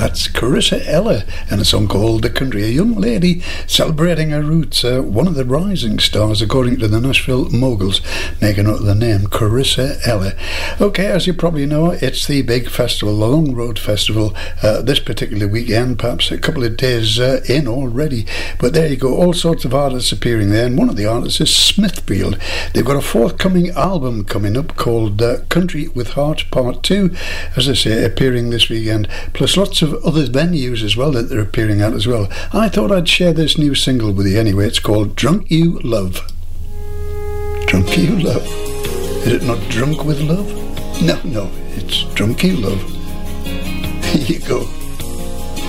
That's Carissa Ella and a song called The Country. A young lady celebrating her roots, one of the rising stars according to the Nashville Moguls. Make a note of the name, Carissa Ella. Okay, as you probably know, it's the big festival, the Long Road Festival, this particular weekend, perhaps a couple of days in already. But there you go, all sorts of artists appearing there, and one of the artists is Smithfield. They've got a forthcoming album coming up called Country with Heart Part 2, as I say, appearing this weekend, plus lots of other venues as well that they're appearing at as well. I thought I'd share this new single with you anyway. It's called Drunk You Love. Drunk You Love. Is it not Drunk with Love? No, it's Drunk You Love. Here you go.